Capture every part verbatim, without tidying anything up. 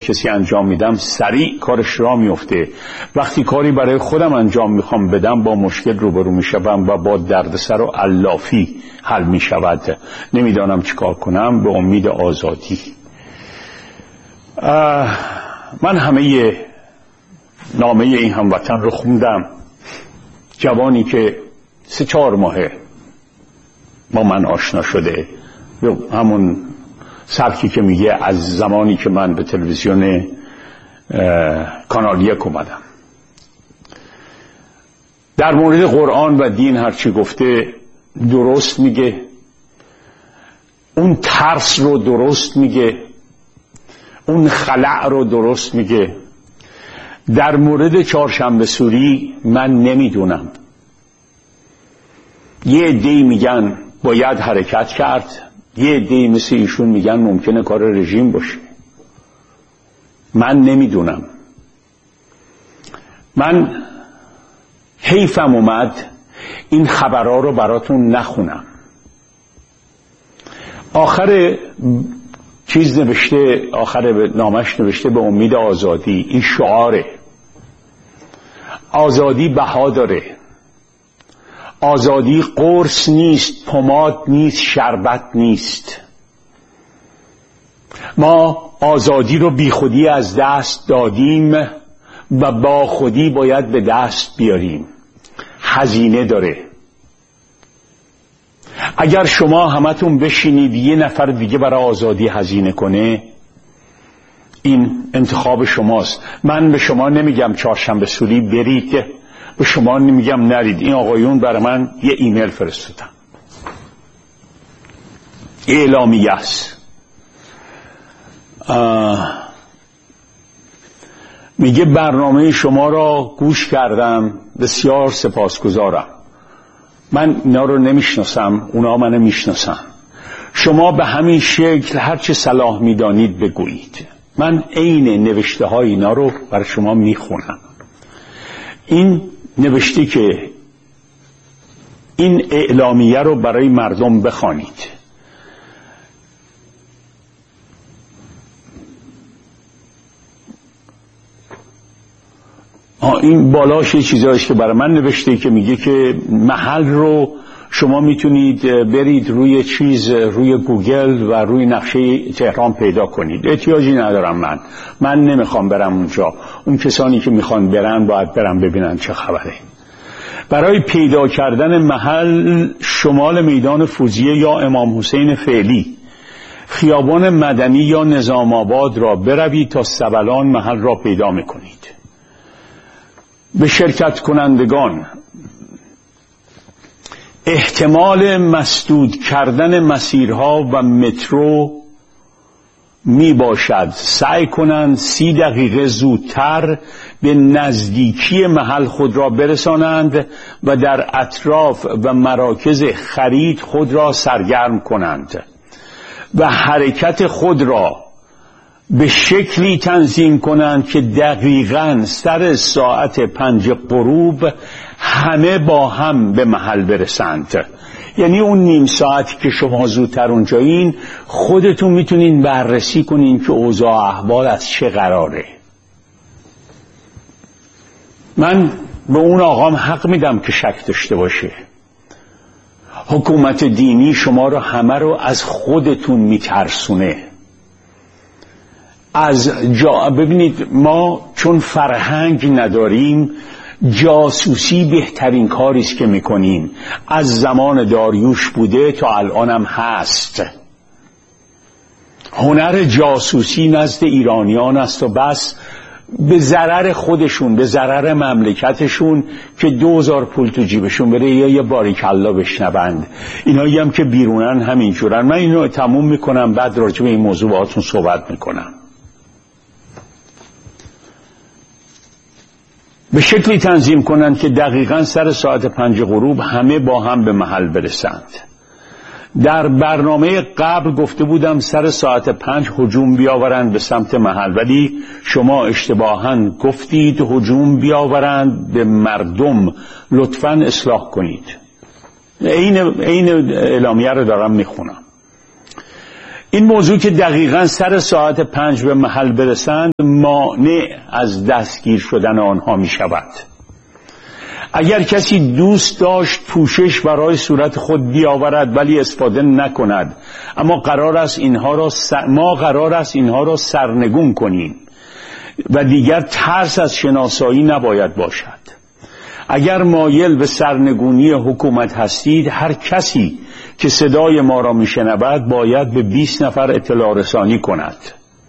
کسی انجام میدم سریع کارش را میفته. وقتی کاری برای خودم انجام میخوام بدم با مشکل روبرو میشم و با دردسر و علافی حل میشود. نمیدانم چیکار کنم. به امید آزادی. من همه نامه این هموطن رو خوندم. جوانی که سه چهار ماهه با من آشنا شده، همون سبکی که میگه از زمانی که من به تلویزیون کانال یک اومدم، در مورد قرآن و دین هرچی گفته درست میگه، اون ترس رو درست میگه، اون خلع رو درست میگه. در مورد چهارشنبه سوری من نمیدونم. یه عده‌ای میگن باید حرکت کرد، یه عده‌ای مثل ایشون میگن ممکنه کار رژیم باشه. من نمیدونم. من حیفم اومد این خبرها رو براتون نخونم. آخر چیز نوشته، آخر نامش نوشته به امید آزادی. این شعاره. آزادی بها داره. آزادی قرص نیست، پماد نیست، شربت نیست. ما آزادی رو بی خودی از دست دادیم و با خودی باید به دست بیاریم. هزینه داره. اگر شما همتون بشینید یه نفر دیگه برای آزادی هزینه کنه، این انتخاب شماست. من به شما نمیگم چهارشنبه سوری برید، به شما نمیگم نرید. این آقایون برای من یه ایمیل فرستادن، اعلامیه است. میگه برنامه شما را گوش کردم، بسیار سپاسگزارم. من اینا رو نمیشناسم، اونا منو میشناسن. شما به همین شکل هر چه صلاح میدانید بگویید. من عین نوشته های اینا رو برای شما میخونم. این نوشته که این اعلامیه رو برای مردم بخوانید. این بالاش یه چیزایش که برای من نوشته که میگه که محل رو شما میتونید برید روی چیز، روی گوگل و روی نقشه تهران پیدا کنید. احتیاجی ندارم. من من نمیخوام برم اونجا. اون کسانی که میخوان برن باید برن ببینن چه خبره. برای پیدا کردن محل شمال میدان فوزیه یا امام حسین فعلی، خیابان مدنی یا نظام آباد را بروید تا سبلان محل را پیدا میکنید. به شرکت کنندگان احتمال مسدود کردن مسیرها و مترو می باشد سعی کنند سی دقیقه زودتر به نزدیکی محل خود را برسانند و در اطراف و مراکز خرید خود را سرگرم کنند و حرکت خود را به شکلی تنظیم کنند که دقیقاً سر ساعت پنج غروب همه با هم به محل برسند. یعنی اون نیم ساعتی که شما زودتر اونجایین خودتون میتونین بررسی کنین که اوضاع احوال از چه قراره. من به اون آقام حق میدم که شک داشته باشه. حکومت دینی شما رو همه رو از خودتون میترسونه. از جا ببینید، ما چون فرهنگ نداریم، جاسوسی بهترین کاری است که میکنیم. از زمان داریوش بوده تا الانم هست. هنر جاسوسی نزد ایرانیان است و بس، به ضرر خودشون، به ضرر مملکتشون، که دوزار پول تو جیبشون بره یا یه باریکلا بشنوند. اینایی هم که بیرونن همینجورن. من اینو تموم میکنم، بعد راجع به این موضوع باهاتون صحبت میکنم. به شکلی تنظیم کنند که دقیقاً سر ساعت پنج غروب همه با هم به محل برسند. در برنامه قبل گفته بودم سر ساعت پنج هجوم بیاورند به سمت محل، ولی شما اشتباهاً گفتید هجوم بیاورند به مردم. لطفاً اصلاح کنید. این این اعلامیه رو دارم میخونم. این موضوع که دقیقاً سر ساعت پنج به محل برسند مانع از دستگیر شدن آنها می شود. اگر کسی دوست داشت پوشش برای صورت خود بیاورد ولی استفاده نکند، اما قرار است اینها را س... ما قرار است اینها را سرنگون کنیم و دیگر ترس از شناسایی نباید باشد. اگر مایل به سرنگونی حکومت هستید، هر کسی که صدای ما را میشنود باید به بیست نفر اطلاع رسانی کند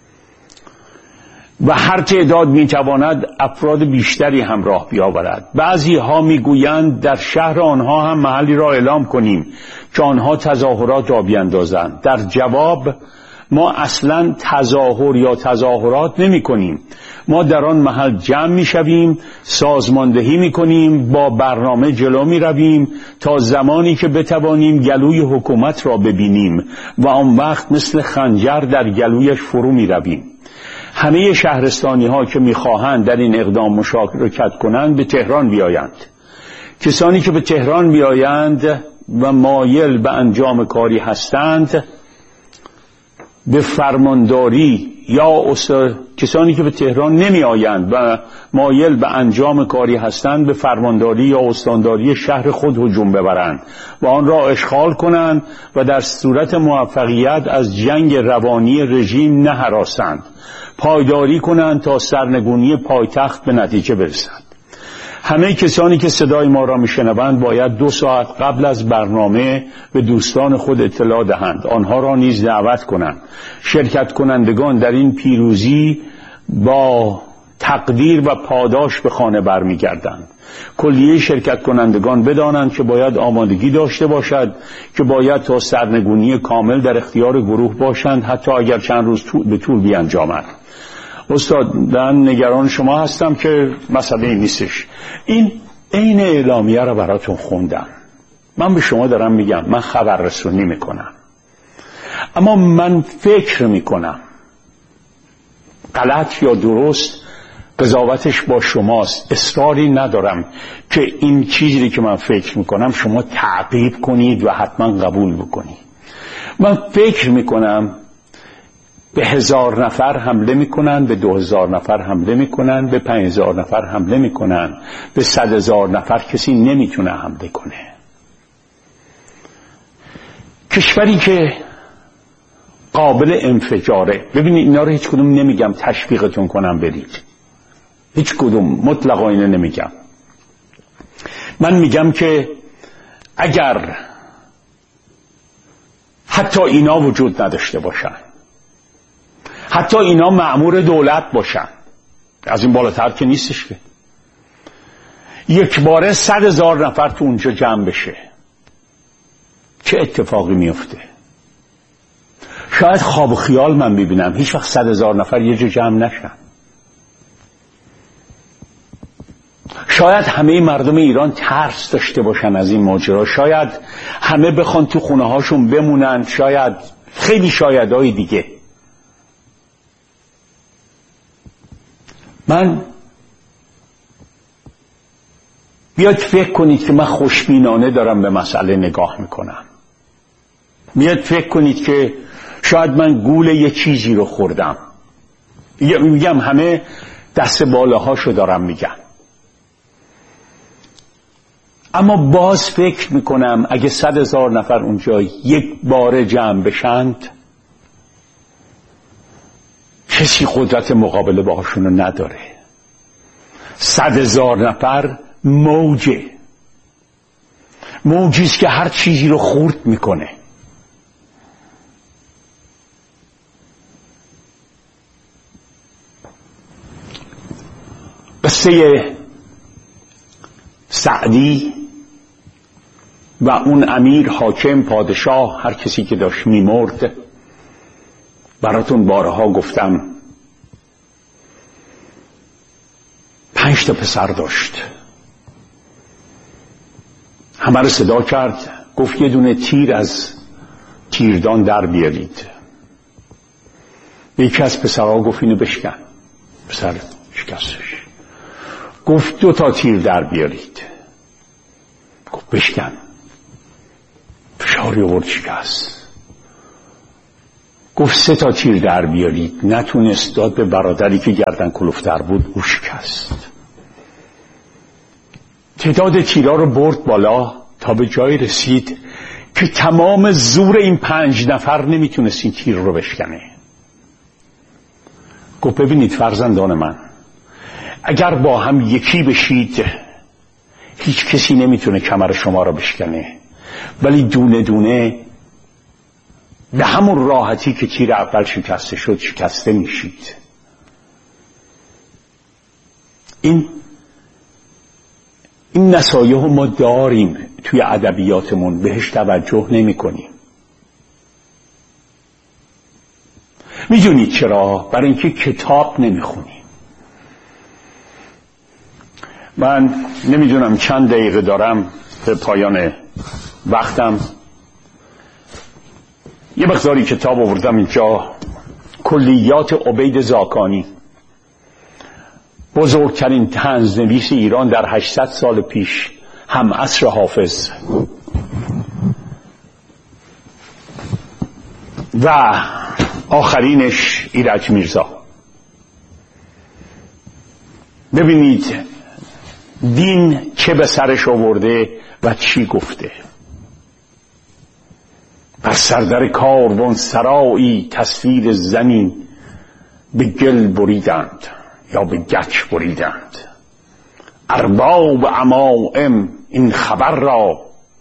و هر تعداد میتواند افراد بیشتری همراه بیاورد. بعضی ها میگویند در شهر آنها هم محلی را اعلام کنیم که آنها تظاهرات را بیندازند. در جواب ما اصلا تظاهر یا تظاهرات نمی کنیم. ما در آن محل جمع می شویم، سازماندهی می کنیم، با برنامه جلو می رویم تا زمانی که بتوانیم گلوی حکومت را ببینیم و آن وقت مثل خنجر در گلویش فرو می رویم. همه شهرستانی ها که می خواهند در این اقدام مشارکت کنند به تهران بیایند. کسانی که به تهران بیایند و مایل به انجام کاری هستند به فرمانداری یا است... کسانی که به تهران نمی آیند و مایل به انجام کاری هستند به فرمانداری یا استانداری شهر خود هجوم ببرند و آن را اشغال کنند و در صورت موفقیت از جنگ روانی رژیم نهراسند، پایداری کنند تا سرنگونی پایتخت به نتیجه برسد. همه کسانی که صدای ما را میشنوند باید دو ساعت قبل از برنامه به دوستان خود اطلاع دهند، آنها را نیز دعوت کنند. شرکت کنندگان در این پیروزی با تقدیر و پاداش به خانه برمیگردند. کلیه شرکت کنندگان بدانند که باید آمادگی داشته باشد که باید تا سرنگونی کامل در اختیار گروه باشند، حتی اگر چند روز به طول بیانجامد. استاد من نگران شما هستم که مسئله نیستش. این عین اعلامیه را براتون خوندم. من به شما دارم میگم من خبررسونی میکنم، اما من فکر میکنم غلط یا درست قضاوتش با شماست. اصراری ندارم که این چیزی که من فکر میکنم شما تعقیب کنید و حتما قبول بکنید. من فکر میکنم به هزار نفر حمله میکنن، به دو هزار نفر حمله میکنن، به پنج هزار نفر حمله میکنن، به صد هزار نفر کسی نمیتونه حمله کنه. کشوری که قابل انفجاره، ببینید اینا رو هیچ کدوم نمیگم تشویقتون کنم برید، هیچ کدوم مطلقا اینو نمیگم. من میگم که اگر حتی اینا وجود نداشته باشن، حتی اینا مأمور دولت باشن، از این بالاتر که نیستش که یک باره صد هزار نفر تو اونجا جمع بشه، چه اتفاقی میفته؟ شاید خواب و خیال من ببینم هیچ وقت صد هزار نفر یه جا جمع نشن. شاید همه مردم ایران ترس داشته باشن از این ماجرا، شاید همه بخوان تو خونه هاشون بمونن، شاید خیلی شایدهای دیگه. من بیاید فکر کنید که من خوشبینانه دارم به مسئله نگاه میکنم. بیاید فکر کنید که شاید من گول یه چیزی رو خوردم. میگم همه دست بالاهاشو دارم میگم، اما باز فکر میکنم اگه صد هزار نفر اونجا یک بار جمع بشند کسی قدرت مقابله باهاشونو نداره. صد هزار نفر موجه، موجیست که هر چیزی رو خورد میکنه. قصه سعدی و اون امیر، حاکم، پادشاه، هر کسی که داشت میمرد براتون بارها گفتم. پنج تا پسر داشت، همه رو صدا کرد، گفت یه دونه تیر از تیردان در بیارید. یکی از پسرها گفت اینو بشکن، پسر شکستش. گفت دو تا تیر در بیارید، گفت بشکن، فشاری آورد شکست. گفت سه تا تیر در بیارید. نتونست، داد به برادری که گردن کلفتر بود، او شکست. تعداد تیرها رو برد بالا تا به جای رسید که تمام زور این پنج نفر نمیتونست این تیر رو بشکنه. گفت ببینید فرزندان من، اگر با هم یکی بشید هیچ کسی نمیتونه کمر شما رو بشکنه، ولی دونه دونه به همون راحتی که تیر اول شکسته شد شکسته میشید. این این نصایح ما داریم توی ادبیاتمون، بهش توجه نمی کنیم. میدونید چرا؟ برای اینکه کتاب نمیخونیم. من نمیدونم چند دقیقه دارم به پایان وقتم. یه مقداری کتاب آوردم اینجا، کلیات عبید زاکانی، بزرگترین طنزنویس ایران در هشتصد سال پیش، هم عصر حافظ، و آخرینش ایرج میرزا. ببینید دین چه به سرش آورده و چی گفته. بر سردر کاروان سرایی تصویر زنی به گل بریدند یا به گچ بریدند. ارباب عمائم این خبر را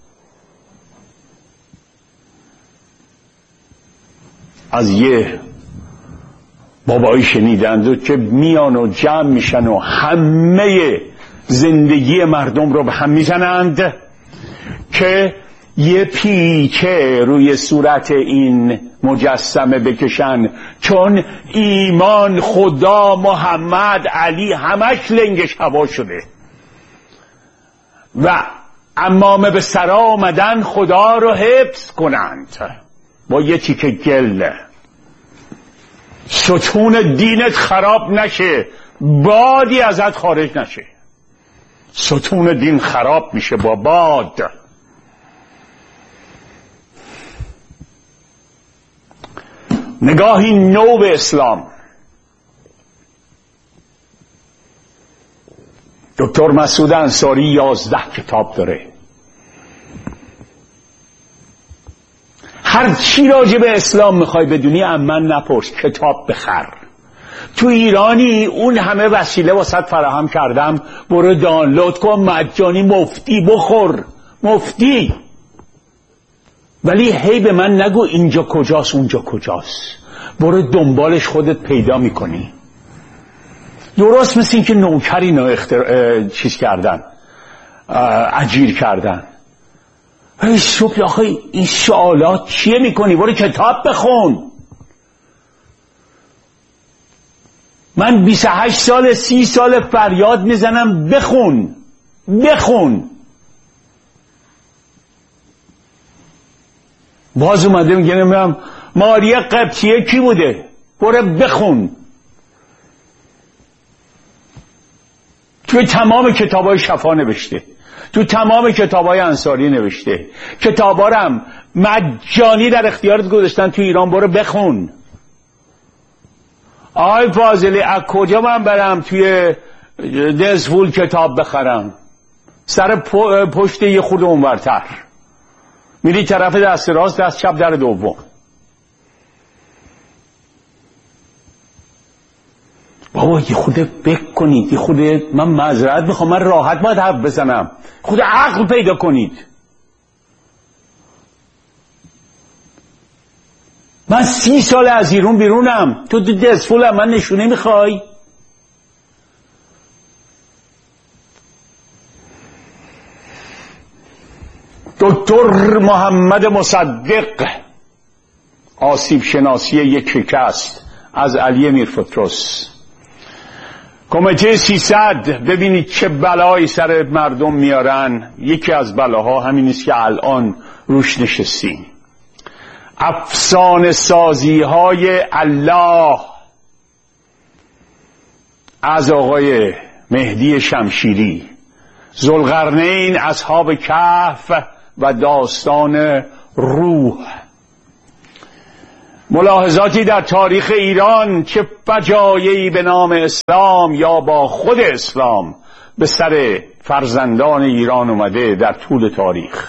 از یه بابایی شنیدند و که میان و جمع میشن و همه زندگی مردم رو به هم میزنند که یه پیچه روی صورت این مجسمه بکشن، چون ایمان، خدا، محمد، علی همش لنگش هوا شده و عمامه به سر آمدن خدا رو حفظ کنند با یه تیکه گل. ستون دینت خراب نشه، بادی ازت خارج نشه. ستون دین خراب میشه با باد. نگاهی نو به اسلام. دکتر مسعود انصاری یازده کتاب داره. هر چی راجع به اسلام میخوای بدونی اما نپرس، کتاب بخر. تو ایرانی اون همه وسیله واسط فراهم کردم، برو دانلود کن مجانی، مفتی بخور، مفتی. ولی هی به من نگو اینجا کجاست اونجا کجاست، برو دنبالش خودت پیدا میکنی. درست مثل این که نوکری نو اختر... چیز کردن، اجیر کردن. ای صبح آخه این سوالات چیه میکنی؟ برو کتاب بخون. من بیست و هشت سال سی سال فریاد میزنم بخون بخون. باز اومده میگه نمیدونم ماریا قبطیه کی بوده، برو بخون. توی تمام کتابای شفا نوشته، تو تمام کتابای انصاری نوشته. کتابا رو هم مجانی در اختیارت گذاشتن تو ایران، برو بخون. آی فاضلی از کجا من برم توی دزفول کتاب بخرم؟ سر پشت یه خورده اونورتر میری طرف دست راست، دست چپ در دوم. بابا یه خورده بک کنید، یه خورده، من معذرت میخوام، من راحت باید حرف بزنم، خود عقل پیدا کنید. من سی سال از ایران بیرونم، تو دو دستفولم، من نشونه میخوای؟ دکتر محمد مصدق، آسیب شناسی یک شکست، از علی میرفتروس. کمیته سیصد، ببینید چه بلایی سر مردم میارن. یکی از بلاها همین است که الان روش نشستیم. افسانه سازی های الله از آقای مهدی شمشیری، ذوالقرنین، اصحاب کهف و داستان روح. ملاحظاتی در تاریخ ایران، چه فجایعی به نام اسلام یا با خود اسلام به سر فرزندان ایران اومده در طول تاریخ.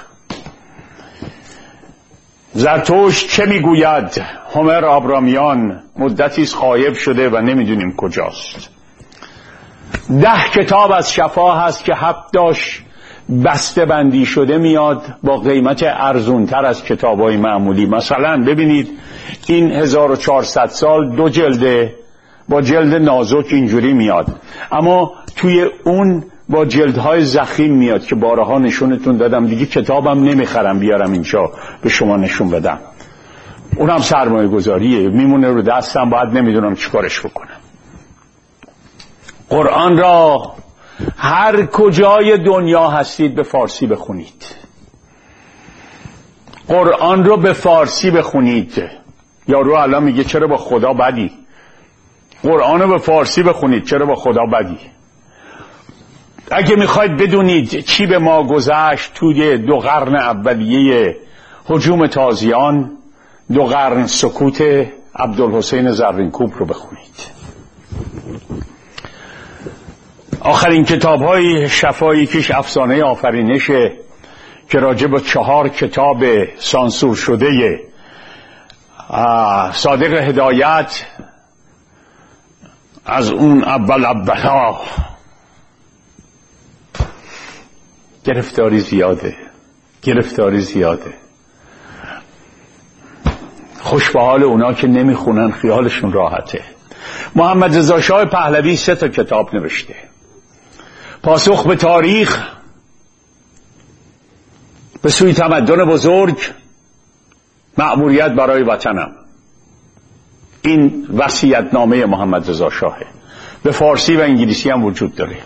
زرتشت چه میگوید؟ هومر آبرامیان مدتی است غایب شده و نمیدونیم کجاست. ده کتاب از شفا هست که هفتاش بسته بندی شده میاد با قیمت ارزونتر از کتابای معمولی. مثلا ببینید این هزار و چهارصد سال دو جلده با جلد نازک اینجوری میاد، اما توی اون با جلدهای ضخیم میاد که بارها نشونتون دادم. دیگه کتابم نمیخرم بیارم اینجا به شما نشون بدم، اونم سرمایه گذاریه، میمونه رو دستم، باید نمیدونم چیکارش بکنم. قرآن را هر کجای دنیا هستید به فارسی بخونید. قرآن رو به فارسی بخونید. یارو الان میگه چرا با خدا بدی؟ قرآن رو به فارسی بخونید، چرا با خدا بدی؟ اگه میخواید بدونید چی به ما گذشت توی دو قرن اولیه هجوم تازیان، دو قرن سکوت عبدالحسین زرینکوب رو بخونید. آخرین کتاب های شفایی کش افسانه آفرینشه که راجع به چهار کتاب سانسور شده صادق هدایت از اون اول اولا گرفتاری زیاده گرفتاری زیاده خوش به حال اونا که نمیخونن، خیالشون راحته. محمد رضا شاه پهلوی سه تا کتاب نوشته: پاسخ به تاریخ، به سوی تمدن بزرگ، مأموریت برای وطنم. این وصیت‌نامه محمد رضا شاهه، به فارسی و انگلیسی هم وجود داره.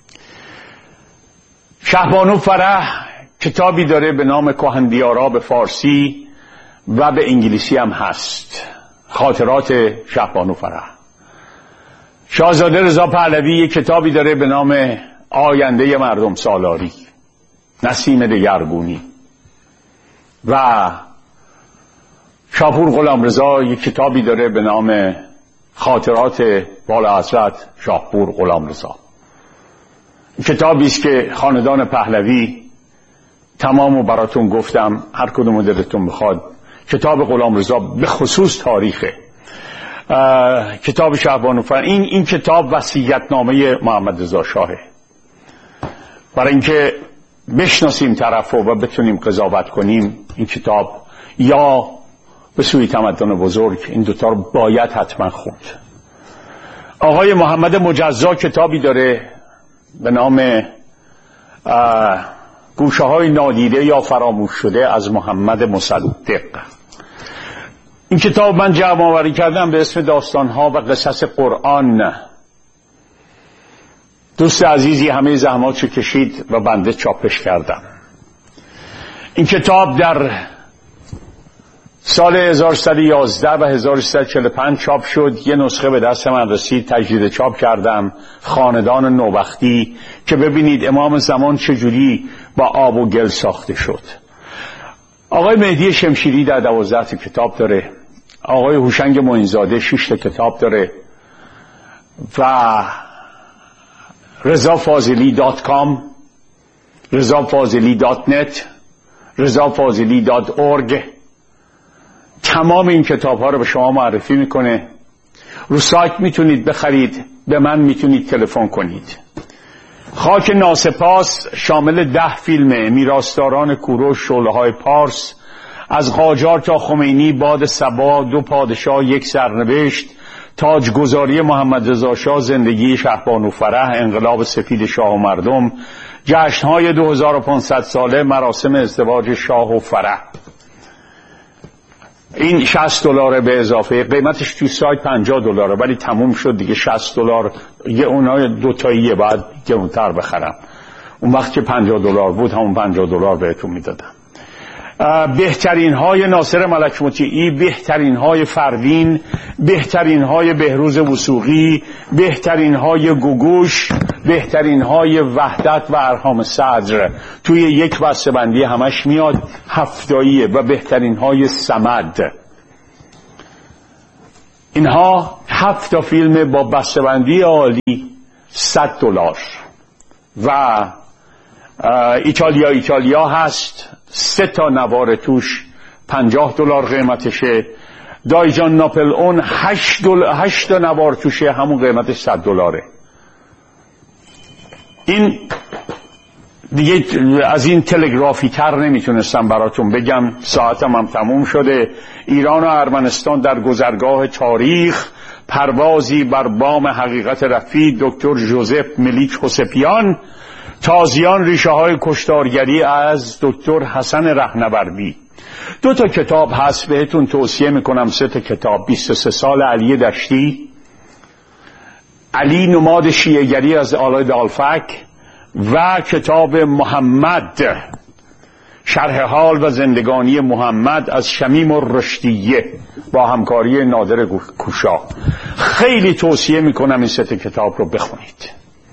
شهبانو فرح کتابی داره به نام کهندیارا، به فارسی و به انگلیسی هم هست، خاطرات شهبانو فرح. شاهزاده رضا پهلوی کتابی داره به نام آینده مردم سالاری، نسیم دگرگونی. و شاپور غلامرضا یک کتابی داره به نام خاطرات والا حضرت شاپور غلامرضا. کتابی است که خاندان پهلوی تمامو براتون گفتم، هر کدوم دلتون بخواد. کتاب غلامرضا به خصوص تاریخه. کتاب شهبانو فرح، این این کتاب وصیت‌نامه محمد رضا شاهه، برای اینکه بشناسیم طرفو و بتونیم قضاوت کنیم. این کتاب یا به سوی تمدن بزرگ، این دوتا رو باید حتما خوند. آقای محمد مجزا کتابی داره به نام گوشه های نادیده یا فراموش شده از محمد مصدق. این کتاب من جمع آوری کردم به اسم داستانها و قصص قرآن. دوست عزیزی همه زحماتشو کشید و بنده چاپش کردم. این کتاب در سال هزار و سیصد و یازده و هزار و سیصد و چهل و پنج چاپ شد. یه نسخه به دست من رسید، تجدید چاپ کردم، خاندان نوبختی، که ببینید امام زمان چجوری با آب و گل ساخته شد. آقای مهدی شمشیری در دوازده تا کتاب داره. آقای هوشنگ معینزاده شش تا کتاب داره. و رضا فاضلی دات کام، رضا فاضلی دات نت، رضا فاضلی دات اورگ تمام این کتاب ها رو به شما معرفی میکنه. رو سایت میتونید بخرید، به من میتونید تلفن کنید. خاک ناسپاس شامل ده فیلمه: میراثداران کوروش، شعله‌های پارس، از قاجار تا خمینی، باد صبا، دو پادشاه یک سرنوشت، تاجگذاری محمد رضا شاه، زندگی شهبانو فرح، انقلاب سفید شاه و مردم، جشن‌های دو هزار و پانصد ساله، مراسم ازدواج شاه و فرح. این شصت دلار به اضافه قیمتش تو سایت پنجاه دلاره، ولی تموم شد دیگه. شصت دلار یه اونای دو تاییه، بعد گرونتر بخرم. اون وقت که پنجاه دلار بود همون پنجاه دلار بهتون میدادم. بهترین های ناصر ملک مطیعی، بهترین های فروین، بهترین های بهروز وثوقی، بهترین های گوگوش، بهترین های وحدت و ارحام صدر توی یک بسته‌بندی همش میاد، هفتاییه. و بهترین های صمد. اینها هفت تا فیلم با بسته‌بندی عالی صد دلار و ایتالیا ایتالیا هست، سه تا نوار توش پنجاه دلار قیمتشه. دایجان ناپل اون هشت دلار، هشت تا نوار توشه، همون قیمتش صد دلاره. این دیگه از این تلگرافی تر نمیتونستم براتون بگم، ساعتم هم تموم شده. ایران و ارمنستان در گذرگاه تاریخ، پروازی بر بام حقیقت رفیع، دکتر ژوزف ملیک حسپیان. تازیان، ریشه های کشتارگری از دکتر حسن رهنوردی. دو تا کتاب هست بهتون توصیه میکنم، سه تا کتاب. بیست و سه سال علی دشتی، علی نماد شیعه‌گری از آلای دالفک، و کتاب محمد، شرح حال و زندگانی محمد از شمیم الرشدیه با همکاری نادر کوشا. خیلی توصیه میکنم این سه تا کتاب رو بخونید.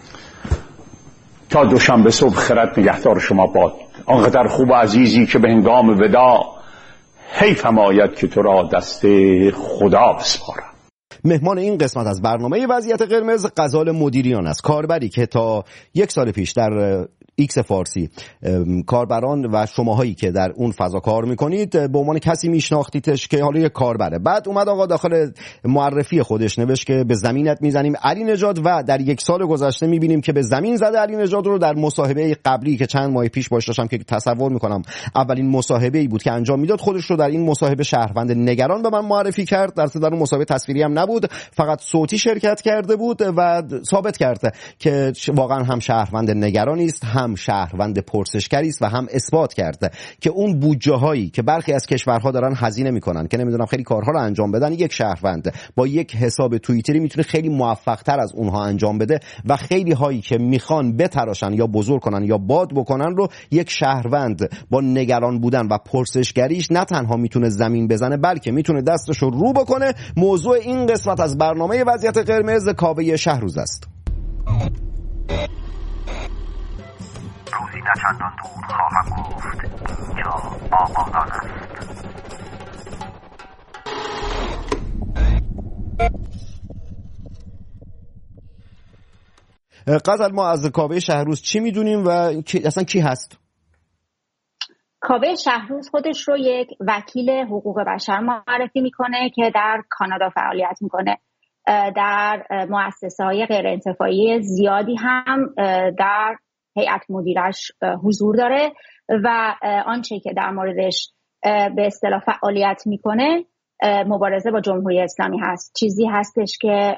تا دوشنبه صبح خرد نگهدار شما باد. آنقدر خوب و عزیزی که به هنگام وداع حیف هم آید که تو را دست خدا بسپارم. مهمان این قسمت از برنامه وضعیت قرمز غزال مدیریان است، کاربری که تا یک سال پیش در ایکس فارسی کاربران و شماهایی که در اون فضا کار میکنید به عنوان کسی میشناختیدش که حالا یک کاربره. بعد اومد آقا داخل معرفی خودش نوشت که به زمینت میزنیم علی نژاد، و در یک سال گذشته میبینیم که به زمین زده علی نژاد رو. در مصاحبه قبلی که چند ماه پیش باش داشتم که تصور میکنم اولین مصاحبه‌ای بود که انجام میداد، خودش رو در این مصاحبه شهروند نگران به من معرفی کرد. در در اون مصاحبه تصویری هم نبود، فقط صوتی شرکت کرده بود و ثابت کرد که واقعا هم شهروند نگرانی است، هم شهروند پرسشگری است، و هم اثبات کرده که اون بودجه هایی که برخی از کشورها دارن هزینه میکنن که نمیدونم خیلی کارها رو انجام بدن، یک شهروند با یک حساب توییتری میتونه خیلی موفق تر از اونها انجام بده، و خیلی هایی که میخوان بتراشن یا بزرگ کنن یا باد بکنن رو یک شهروند با نگران بودن و پرسشگریش نه تنها میتونه زمین بزنه، بلکه میتونه دستش رو رو بکنه. موضوع این قسمت از برنامه وضعیت قرمز کاوه شهروز است. روزی نه چندان دور خواهم گفت اینجا آبادان است. غزل، ما از کاوه شهروز چی میدونیم و اصلا کی هست؟ کاوه شهروز خودش رو یک وکیل حقوق بشر معرفی میکنه که در کانادا فعالیت میکنه. در مؤسسه‌های غیرانتفاعی زیادی هم در هیئت مدیرش حضور داره و آنچه که در موردش به اصطلاح فعالیت میکنه مبارزه با جمهوری اسلامی هست، چیزی هستش که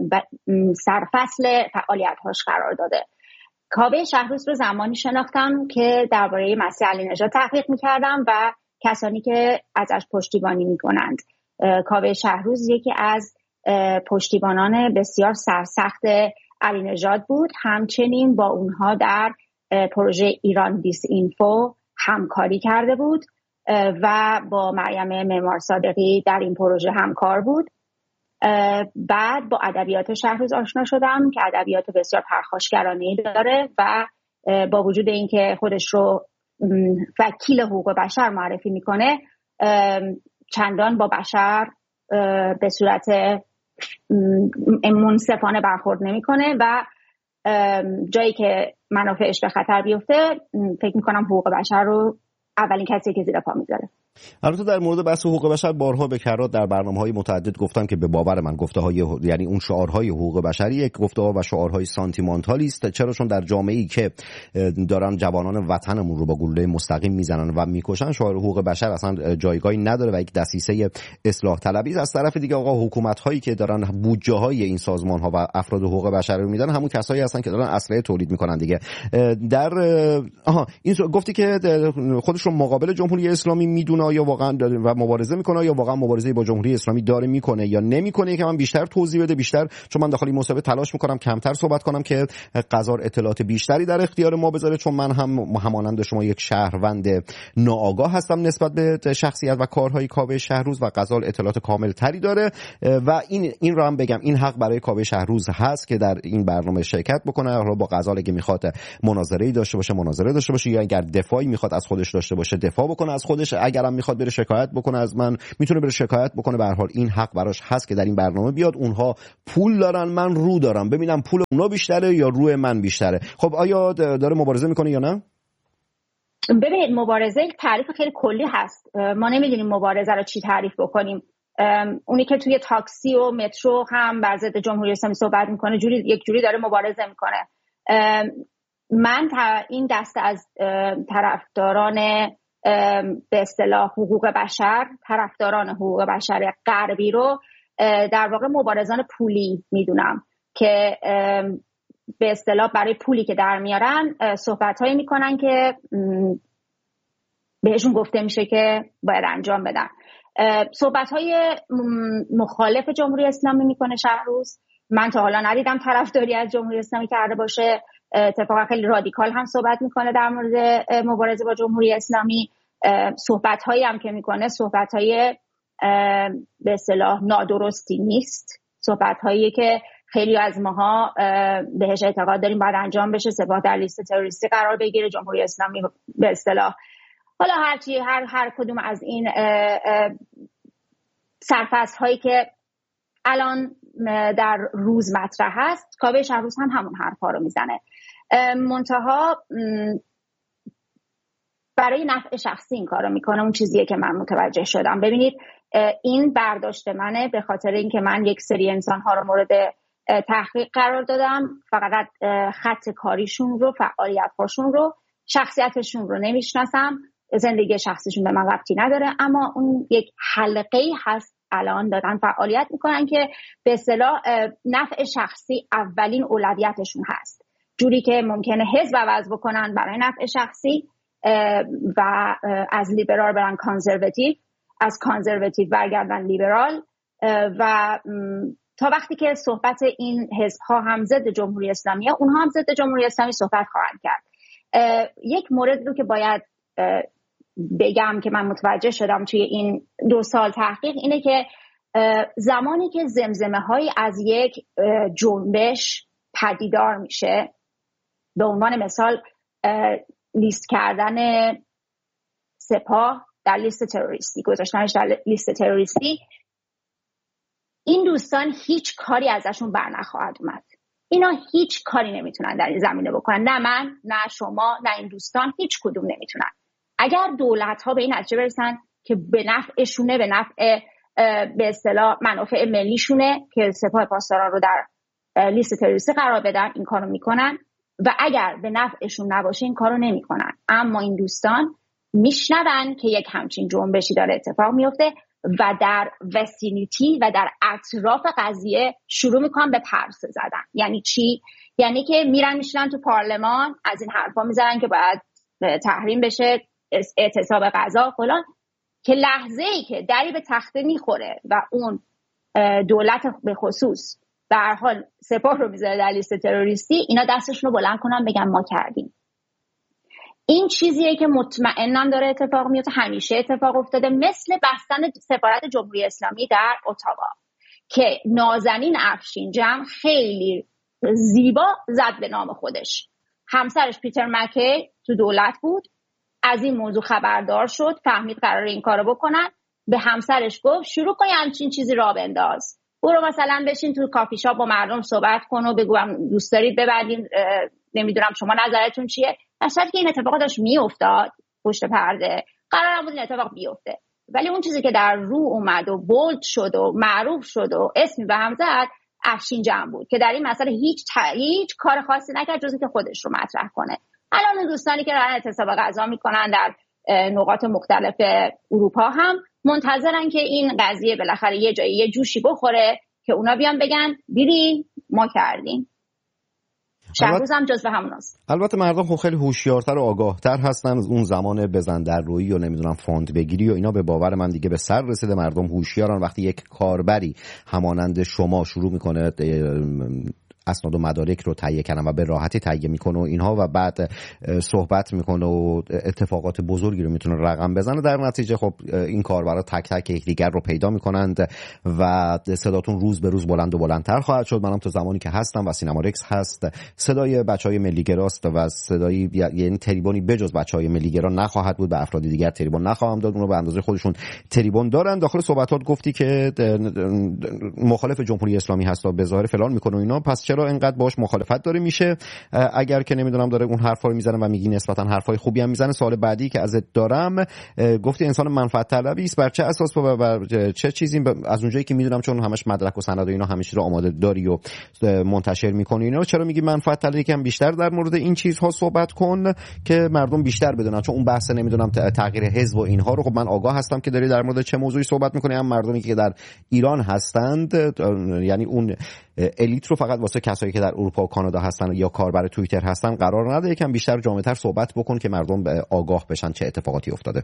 سرفصل فعالیت‌هاش قرار داده. کاوه شهروز رو زمانی شناختم که درباره مسیح علی نژاد تحقیق میکردم و کسانی که ازش پشتیبانی میکنند. کاوه شهروز یکی از پشتیبانان بسیار سرسخت علی نژاد بود، همچنین با اونها در پروژه ایران دیس اینفو همکاری کرده بود و با مریم معمار صادقی در این پروژه همکار بود. بعد با ادبیات شهروز آشنا شدم که ادبیات بسیار پرخاشگرانه‌ای داره و با وجود اینکه خودش رو وکیل حقوق بشر معرفی میکنه، چندان با بشر به صورت منصفانه برخورد نمیکنه و جایی که منافعش به خطر بیفته فکر میکنم حقوق بشر رو اولین کسی که زیر پا میذاره. البته در مورد بحث حقوق بشر بارها به کرات در برنامه‌های متعدد گفتم که به باور من گفته‌های یعنی اون شعارهای حقوق بشری یک گفته‌ها و شعارهای سانتیمانتالی است، چرا چون در جامعه‌ای که دارن جوانان وطنمون رو با گلوله مستقیم میزنن و میکشن، شعار حقوق بشر اصلا جایگاهی نداره و یک دسیسه اصلاح طلبی است. از طرف دیگه آقا حکومت‌هایی که دارن بودجه‌های این سازمان‌ها و افراد حقوق بشر رو میدن همون کسایی هستن که دارن اسلحه تولید میکنن دیگه. در آها این گفتی که خودش رو مقابل جمهوری اسلامی میدونه یا واقعا داره و مبارزه میکنه، یا واقعا مبارزه با جمهوری اسلامی داره میکنه یا نمیکنه، که من بیشتر توضیح بده، بیشتر چون من داخل این مسابقه تلاش میکنم کمتر صحبت کنم که قزار اطلاعات بیشتری در اختیار ما بذاره، چون من هم همانند شما یک شهروند ناآگاه هستم نسبت به شخصیت و کارهای کاوه شهروز و قزار اطلاعات کامل تری داره و این این رو هم بگم این حق برای کاوه شهروز هست که در این برنامه شرکت بکنه. حالا با قزار اگه میخواد مناظره‌ای داشته باشه مناظره داشته باشه، یا اگر دفاعی میخواد از خودش داشته باشه دفاع بکنه از خودش، اگرم مثلا میخواد بره شکایت بکنه از من، میتونه بره شکایت بکنه. به هر حال این حق براش هست که در این برنامه بیاد. اونها پول دارن، من رو دارم، ببینم پول اونا بیشتره یا روی من بیشتره. خب آیا داره مبارزه میکنه یا نه؟ ببینید مبارزه یک تعریف خیلی کلی هست، ما نمیدونیم مبارزه رو چی تعریف بکنیم. اونی که توی تاکسی و مترو هم بر ضد جمهوری اسلامی صحبت میکنه جوری یک جوری داره مبارزه میکنه. من این دسته از طرفداران به اصطلاح حقوق بشر، طرفداران حقوق بشر غربی رو در واقع مبارزان پولی میدونم که به اصطلاح برای پولی که در میارن صحبت‌هایی میکنن که بهشون گفته میشه که باید انجام بدن. صحبت‌های مخالف جمهوری اسلامی میکنه شهروز. من تا حالا ندیدم طرفداری از جمهوری اسلامی کرده باشه. اتفاقا خیلی رادیکال هم صحبت میکنه در مورد مبارزه با جمهوری اسلامی. صحبت‌هایی هم که میکنه صحبت‌های به اصطلاح نادرستی نیست، صحبت‌هایی که خیلی از ماها بهش اعتقاد داریم باید انجام بشه. سپاه در لیست تروریستی قرار بگیره، جمهوری اسلامی به اصطلاح حالا هرچی هر هر کدوم از این سرفصل‌هایی که الان در روز مطرح هست، کاوه شهروز هم همون حرفا رو میزنه. منتها برای نفع شخصی این کارو میکنه. اون چیزیه که من متوجه شدم. ببینید این برداشت منه، به خاطر اینکه من یک سری انسان‌ها رو مورد تحقیق قرار دادم، فقط خط کاریشون رو، فعالیت‌هاشون رو، شخصیتشون رو نمیشناسم، زندگی شخصیشون به من ربطی نداره، اما اون یک حلقه‌ای هست الان دارن فعالیت میکنن که به اصطلاح نفع شخصی اولین اولویتشون هست، جوری که ممکنه حزب عوض بکنن برای نفع شخصی و از لیبرال برن کانزرواتیو، از کانزرواتیو برگردن لیبرال و تا وقتی که صحبت این حزب‌ها هم ضد جمهوری اسلامی ها، اونها هم ضد جمهوری اسلامی صحبت خواهند کرد. یک مورد رو که باید بگم که من متوجه شدم توی این دو سال تحقیق اینه که زمانی که زمزمه هایی از یک جنبش پدیدار میشه، به عنوان مثال لیست کردن سپاه در لیست تروریستی، گذاشتنش در لیست تروریستی، این دوستان هیچ کاری ازشون بر نخواهد اومد. اینا هیچ کاری نمیتونن در این زمینه بکنن، نه من، نه شما، نه این دوستان، هیچ کدوم نمیتونن. اگر دولت ها به این نتیجه برسن که به نفعشونه، به نفع به اصطلاح منافع ملیشونه که سپاه پاسداران رو در لیست تروریستی قرار بدن، این کارو میکنن، و اگر به نفعشون نباشه این کارو نمیکنن. اما این دوستان میشنون که یک همچین جنبشی داره اتفاق میفته و در وسینیتی و در اطراف قضیه شروع میکنن به پرسه زدن. یعنی چی؟ یعنی که میرن میشنن تو پارلمان از این حرفا میزنن که باید تحریم بشه، اعتصاب غذا فلان، که لحظه ای که دری به تخته میخوره و اون دولت به خصوص به هر حال سپاه رو میذاره در لیست تروریستی، اینا دستشون رو بلند کنن بگن ما کردیم. این چیزیه که مطمئنم داره اتفاق میفته، همیشه اتفاق افتاده، مثل بستن سفارت جمهوری اسلامی در اتاوا که نازنین افشینجم خیلی زیبا زد به نام خودش. همسرش پیتر مکی تو دولت بود، از این موضوع خبردار شد، فهمید قراره این کارو بکنن، به همسرش گفت شروع کن همچین چیزی راه بنداز، برو مثلا بشین تو کافی شاپ با مردم صحبت کن و بگو دوست دارید ببندین، نمیدونم شما نظرتون چیه. اصلا که این اتفاق داشت میافتاد پشت پرده، قرار نبود این اتفاق بیفته، ولی اون چیزی که در رو اومد و بولد شد و معروف شد و اسمی به هم زد افشینجم بود که در این مسئله هیچ هیچ کار خاصی نکرد جز اینکه خودش رو مطرح کنه. الان اون دوستانی که دارن اعتصاب غذا میکنن در نقاط مختلف اروپا هم منتظرن که این قضیه بالاخره یه جایی یه جوشی بخوره که اونا بیان بگن دیدی ما کردیم. شهروز هم جزو هموناست. البته مردم خب خیلی هوشیارتر و آگاهتر هستن از اون زمان بزن در رویی و نمیدونم فاند بگیری و اینا. به باور من دیگه به سر رسیده، مردم هوشیارن. وقتی یک کاربری همانند شما شروع میکنه اسناد و مدارک رو تهیه کردن و به راحتی تهیه میکنه و اینها و بعد صحبت میکنه و اتفاقات بزرگی رو میتونه رقم بزنه. در نتیجه خب این کاربرا تک تک یکدیگر رو پیدا میکنند و صداتون روز به روز بلند و بلندتر خواهد شد. منم تو زمانی که هستم و سینما رکس هست صدای بچهای ملیگراست و صدای یعنی تریبونی بجز بچهای ملیگرا نخواهد بود، به افراد دیگر تریبون نخواهم داد، اون رو به اندازه خودشون تریبون دارن. داخل صحبتات گفتی که مخالف جمهوری اسلامی هست و به ظاهر فلان میکنه اینا، پس چرا اینقدر باش مخالفت داره میشه اگر که نمیدونم داره اون حرفا رو میزنه و میگی نسبتا حرفای خوبی هم میزنه؟ سوال بعدی که ازت دارم، گفتی انسان منفعت طلبی است، بر چه اساس و بر چه چیزی؟ از اونجایی که میدونم چون همش مدرک و سند و اینا همیشه رو آماده داری و منتشر میکنی اینا، چرا میگی منفعت طلبی؟ که بیشتر در مورد این چیزها صحبت کن که مردم بیشتر بدونن، چون اون بحث نمیدونم تغییر حزب و اینها رو خب من آگاه هستم که داری در مورد چه موضوعی صحبت میکنی. هم مردمی که در ایران هستند، یعنی اون الیت رو فقط واسه کسایی که در اروپا و کانادا هستن یا کاربر توییتر هستن قرار نده، یکم بیشتر جامع‌تر صحبت بکن که مردم آگاه بشن چه اتفاقاتی افتاده.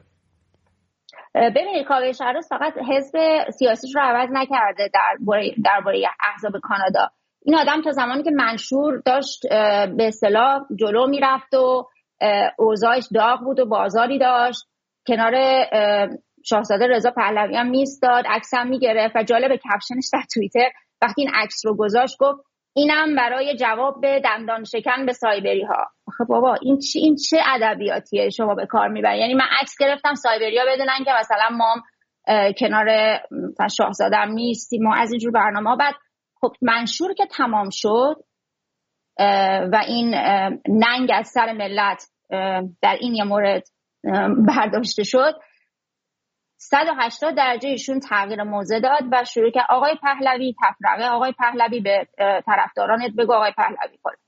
ببینید کاوه شهروز فقط حزب سیاسیش رو عوض نکرده درباره درباره احزاب کانادا. این آدم تا زمانی که منشور داشت به اصطلاح جلو میرفت و اوضاعش داغ بود و بازاری داشت، کنار شاهزاده رضا پهلوی هم میستاد، عکس هم میگرفت و جالب کپشنش در توییتر وقتی این عکس رو گذاشت گفت اینم برای جواب به دندان شکن به سایبری ها. خب بابا این چی این چه ادبیاتیه شما به کار میبرید؟ یعنی من عکس گرفتم سایبریا بدونن که مثلا ما کنار شاهزاده هم نیستیم ما از اینجور برنامه. بعد خب منشور که تمام شد و این ننگ از سر ملت در این یه مورد برداشته شد، صد و هشتاد درجه ایشون تغییر موضع داد و شروع کرد آقای پهلوی تفرقه، آقای پهلوی به طرفدارانت بگو آقای پهلوی کن.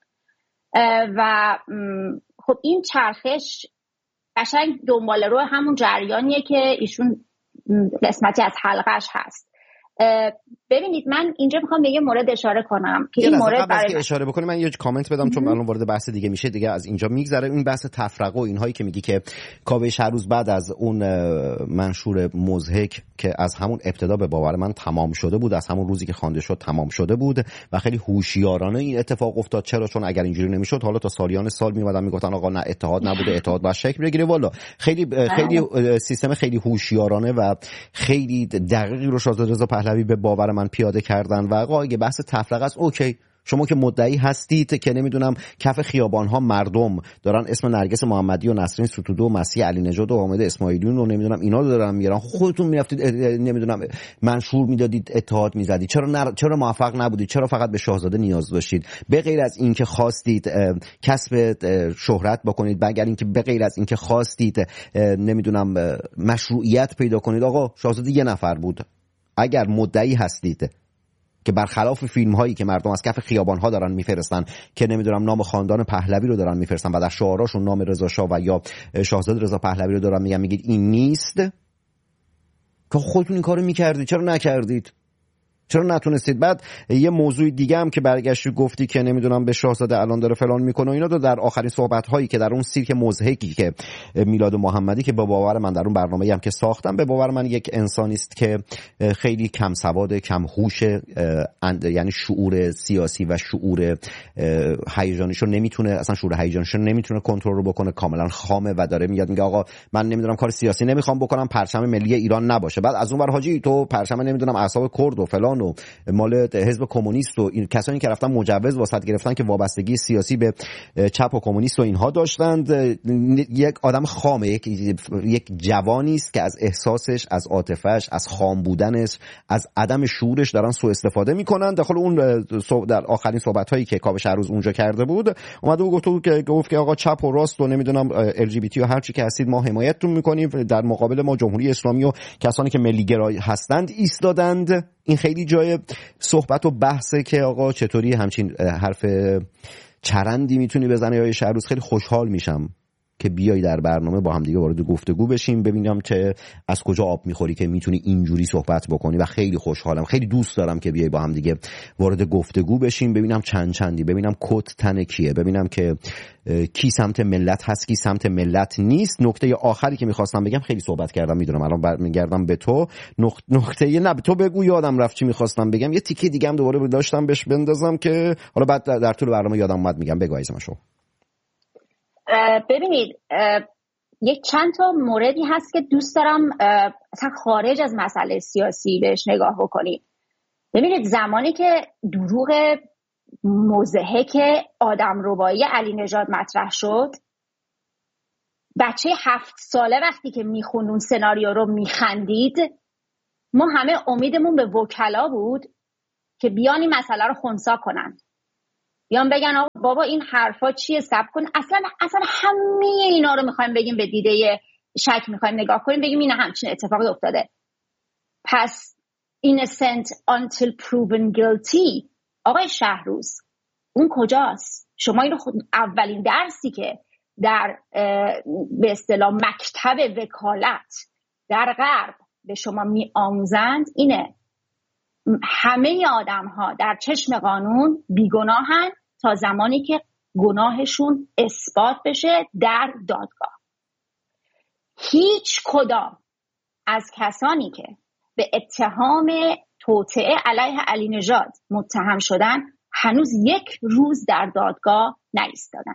و خب این چرخش قشنگ دنبال رو همون جریانیه که ایشون قسمتی از حلقش هست. ببینید من اینجا میخوام به یه مورد اشاره کنم که این مورد برای من... اشاره بکنی من یه کامنت بدم چون الان وارد بحث دیگه میشه دیگه از اینجا میگذره. این بحث تفرقه و اینهایی که میگی که کاوه شهروز بعد از اون منشور مضحک که از همون ابتدا به باور من تمام شده بود، از همون روزی که خوانده شد تمام شده بود و خیلی هوشیارانه این اتفاق افتاد. چرا؟ چون اگر اینجوری نمیشد حالا تا سالیان سال میومدن میگفتن آقا نه اتحاد نبوده، اتحاد باید شکل بگیره. والا خیلی خیلی سیستم خیلی هوشیارانه و خیلی دقیقی رو شاهزاده رضا پهلوی به باور من پیاده کردن و آقا اگه بحث تفرقه است اوکی، شما که مدعی هستید که نمیدونم کف خیابان‌ها مردم دارن اسم نرگس محمدی و نسرین ستوده و مسیح علی نژاد و حامد اسماعیلیون رو نمیدونم اینا رو دارن میارن، خودتون میرفتید نمیدونم منشور میدادید اتحاد میزدید، چرا نر... چرا موفق نبودید؟ چرا فقط به شاهزاده نیاز داشتید؟ به غیر از اینکه خواستید کسب شهرت بکنید، مگر اینکه به غیر از اینکه خواستید نمیدونم مشروعیت پیدا کنید، آقا شاهزاده یه نفر بود. اگر مدعی هستید که برخلاف فیلم هایی که مردم از کف خیابان ها دارن میفرستن که نمیدونم نام خاندان پهلوی رو دارن میفرستن و در شعاراشون نام رضا شاه و یا شاهزاده رضا پهلوی رو دارن میگن، میگید این نیست، که خودتون این کارو میکردید، چرا نکردید؟ چرا نتونستید؟ بعد یه موضوع دیگه هم که برگشتی گفتی که نمیدونم به شاهزاده الان داره فلان میکنه و اینا، دو در آخرین صحبت هایی که در اون سیرک مضحکی که میلاد محمدی که به باور من در اون برنامه‌ای هم که ساختم، به باور من یک انسانی است که خیلی کم سواد، کم هوش، یعنی شعور سیاسی و شعور هیجانیشو نمیتونه، اصلا شعور هیجانیشو نمیتونه کنترل رو بکنه، کاملا خامه و داره میاد میگه آقا من نمیدونم کار سیاسی نمیخوام بکنم، پرچم ملی ایران نباشه. بعد از اون ور حاجی تو پرچم نمیدونم اعصاب کرد و فلان و مال حزب کمونیست و این کسانی که رفتن مجوز واسط گرفتن که وابستگی سیاسی به چپ و کمونیست و اینها داشتند، یک آدم خامه، یک یک جوانی است که از احساسش، از عاطفه‌اش، از خام بودنش، از عدم شعورش دارن سوء استفاده میکنن. داخل اون در آخرین صحبت‌هایی که کاوه شهروز اونجا کرده بود اومد و گفت که گفت که آقا چپ و راست و نمیدونم ال جی بی تی و هر چی که هستید ما حمایتتون میکنیم، در مقابل ما جمهوری اسلامی و کسانی که ملی گرا هستند ایستادند. این خیلی جای صحبت و بحثه که آقا چطوری همچین حرف چرندی میتونی بزنی یا شهروز. خیلی خوشحال میشم که بیای در برنامه با هم دیگه وارد گفتگو بشیم، ببینم که از کجا آب میخوری که میتونی اینجوری صحبت بکنی و خیلی خوشحالم، خیلی دوست دارم که بیای با هم دیگه وارد گفتگو بشیم، ببینم چند چندی، ببینم کت تن کیه، ببینم که کی سمت ملت هست کی سمت ملت نیست. نکته آخری که میخواستم بگم، خیلی صحبت کردم میدونم، الان برمیگردم به تو. نکته نه تو بگو، یادم رفت چی میخواستم بگم، یه تیکه دیگه هم دوباره داشتم بهش بندازم که حالا بعد در طول برنامه یادم اومد میگم. بگو عزیزم. شو ببینید یک چند تا موردی هست که دوست دارم اصلا خارج از مسئله سیاسی بهش نگاه بکنیم. ببینید زمانی که دروغ مضحک آدمربایی علی نژاد مطرح شد، بچه هفت ساله وقتی که میخوند اون سناریو رو میخندید، ما همه امیدمون به وکلا بود که بیان این مسئله رو خنثی کنن، بیان بگن آقا بابا این حرفا چیه، صبر کن، اصلا اصلا همه اینا رو میخوایم بگیم به دیده شک میخوایم نگاه کنیم، بگیم این همچین اتفاقی افتاده. پس innocent until proven guilty. آقای شهروز اون کجاست؟ شما اینو خود اولین درسی که در به اصطلاح مکتب وکالت در غرب به شما می آموزند اینه، همه آدم ها در چشم قانون بیگناهن تا زمانی که گناهشون اثبات بشه در دادگاه. هیچ کدام از کسانی که به اتهام توطئه علیه علی نژاد متهم شدن هنوز یک روز در دادگاه نایستادن.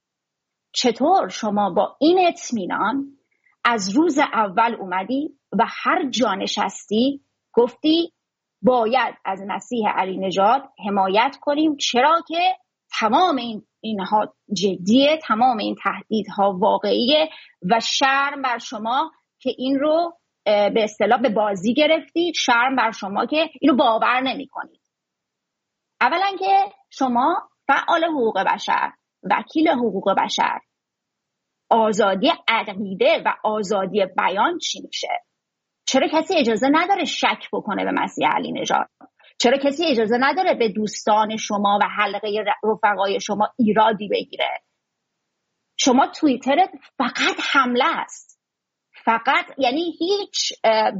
چطور شما با این اطمینان از روز اول اومدی و هر جا نشستی گفتی باید از مسیح علی نژاد حمایت کنیم، چرا که تمام این اینها جدیه، تمام این تهدیدها واقعیه و شرم بر شما که این رو به اصطلاح به بازی گرفتید، شرم بر شما که اینو باور نمی کنید. اولا که شما فعال حقوق بشر، وکیل حقوق بشر، آزادی عقیده و آزادی بیان چی میشه؟ چرا کسی اجازه نداره شک بکنه به مسیح علی نژاد؟ چرا کسی اجازه نداره به دوستان شما و حلقه رفقای شما ایرادی بگیره؟ شما توییترت فقط حمله است، فقط، یعنی هیچ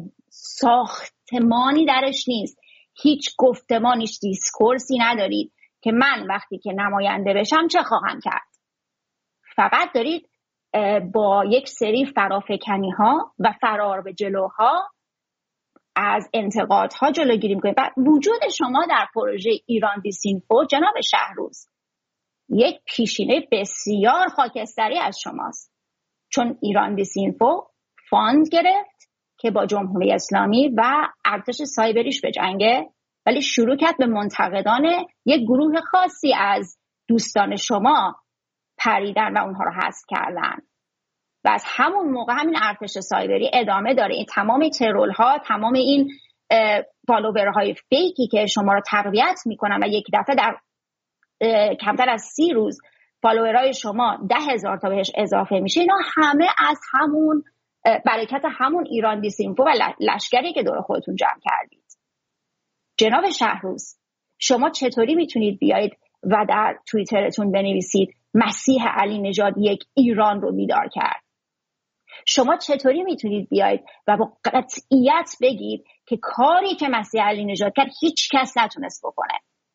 ساختمانی درش نیست، هیچ گفتمانیش، دیسکورسی ندارید که من وقتی که نماینده بشم چه خواهم کرد. فقط دارید با یک سری فرافکنی ها و فرار به جلوها از انتقادها جلوگیری میکنید. و وجود شما در پروژه ایران دیسینفو جناب شهروز یک پیشینه بسیار خاکستری از شماست، چون ایران دیسینفو فاند گرفت که با جمهوری اسلامی و ارتش سایبریش به جنگه، ولی شروع کرد به منتقدان یک گروه خاصی از دوستان شما پریدن و اونها رو حذف کردن و از همون موقع همین ارتش سایبری ادامه داره. این تمام ترول ها، تمام این فالوورهای فیکی که شما رو تقویت میکنن و یک دفعه در کمتر از سی روز فالوورهای شما ده هزار تا بهش اضافه میشه، اینا همه از همون برکت همون ایران دیسینفو و لشکری که دور خودتون جمع کردید. جناب شهروز شما چطوری میتونید بیایید و در توییترتون بنویسید مسیح علی نژاد یک ایران رو بیدار کرد؟ شما چطوری میتونید بیایید و با قطعیت بگید که کاری که مسیح علی نژاد کرد هیچ کس نتونست بکنه؟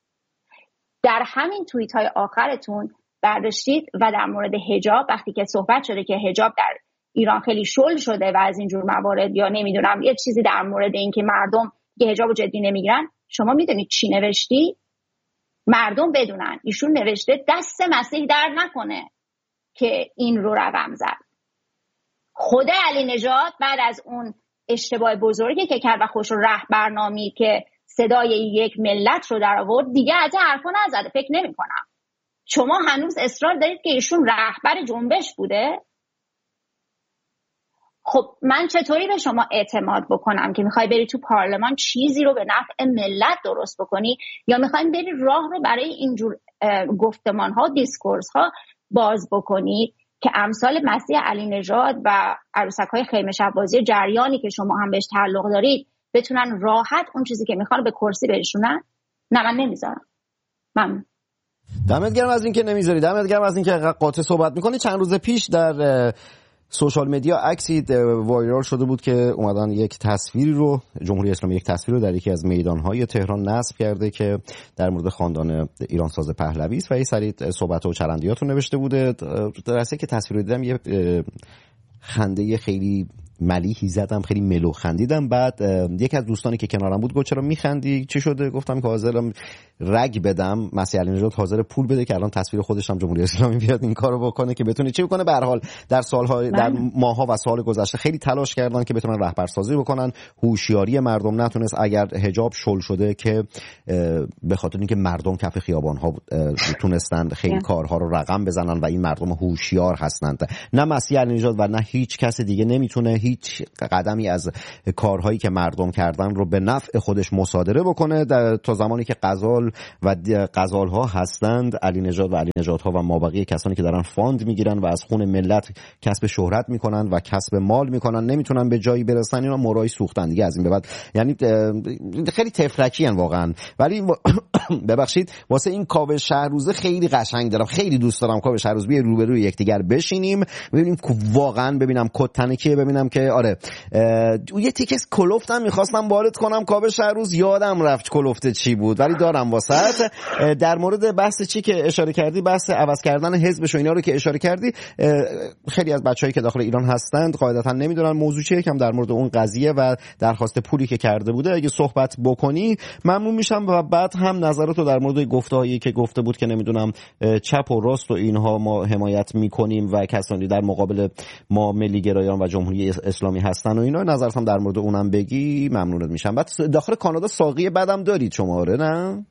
در همین توییت های آخرتون برداشتید و در مورد حجاب، وقتی که صحبت شده که حجاب در ایران خیلی شل شده و از اینجور موارد، یا نمیدونم یه چیزی در مورد این که مردم که حجاب رو جدی نمیگیرن، شما میدونید چی نوشتی؟ مردم بدونن ایشون نوشته دست مسیح در نکنه که این رو رقم زد. خود علی نژاد بعد از اون اشتباه بزرگی که کرد و خوش رو رهبرنامی که صدای یک ملت رو در آورد، دیگه از این حرفا نزده. فکر نمی کنم شما هنوز اصرار دارید که ایشون رهبر جنبش بوده. خب من چطوری به شما اعتماد بکنم که میخوای بری تو پارلمان چیزی رو به نفع ملت درست بکنی، یا میخواین بری راه رو برای اینجور گفتمان ها، دیسکورس ها باز بکنی که امثال مسیح علی نژاد و عروسک های خیمه شب بازی جریانی که شما هم بهش تعلق دارید بتونن راحت اون چیزی که میخوان به کرسی برسونن؟ نه من نمیذارم. من دمت گرم از اینکه نمیذاری، دمت گرم از اینکه قاطع صحبت میکنی. چند روز پیش در سوشال مدیا عکسی وایرال شده بود که اومدن یک تصویری رو، جمهوری اسلامی یک تصویر رو در یکی از میدان‌های تهران نصب کرده که در مورد خاندان ایرانساز پهلوی است و یه سری صحبت و چرندیات رو نوشته بوده. در اصلی که تصویر رو دیدم یه خنده خیلی ملیحی زدم، خیلی ملو خندیدم. بعد یک از دوستانی که کنارم بود گفت چرا میخندی، چی شده؟ گفتم که حاضرم رگ بدم، مسیح علی نژاد حاضر پول بده که الان تصویر خودش هم جمهوری اسلامی بیاد این کارو بکنه که بتونه چی بکنه. به هر حال در سالها، در ماها و سال گذشته خیلی تلاش کردن که بتونن رهبرسازی بکنن. هوشیاری مردم نتونست. اگر حجاب شل شده که به خاطر اینکه مردم کف خیابان ها تونستن خیلی کارها رو رقم بزنن و این مردم هوشیار هستند. نه مسیح علی نژاد و نه هیچ کس دیگه نمیتونه هیچ قدمی از کارهایی که مردم کردن رو به نفع خودش مصادره بکنه. تا زمانی که غزال و غزال ها هستند، علی نژاد و علی نژاد ها و مابقی کسانی که دارن فاند میگیرن و از خون ملت کسب شهرت میکنن و کسب مال میکنن، نمیتونن به جایی برسن. اینا مرای سوختن دیگه از این به بعد. یعنی خیلی تفرکی ان واقعا. ولی ببخشید واسه این کاوه شهروزه خیلی قشنگ دارم، خیلی دوست دارم کاوه شهروز بیای روبروی یکدیگر بشینیم ببینیم واقعا، ببینم کد تنکیه، ببینم که آره یه تیکس کلوفتم میخواستم وارد کنم کاوه شهروز، یادم رفت کلوفته چی بود ولی دارم واسط. در مورد بحث چی که اشاره کردی، بحث عوض کردن حزبش و اینا رو که اشاره کردی، خیلی از بچه‌هایی که داخل ایران هستند قاعدتا نمیدونن موضوع چیه. کم در مورد اون قضیه و درخواست پولی که کرده بوده اگه صحبت بکنی ممنون میشم. و بعد هم نظراتو در مورد گفته‌هایی که گفته بود که نمیدونم چپ و راست و اینها ما حمایت میکنیم و کسانی در مقابل ما ملی گرایان و جمهوری اسلامی هستن و اینا، نظرت هم در مورد اونم بگی ممنونت میشم. بعد داخل کانادا ساقی بدم دارید شما؟ آره نه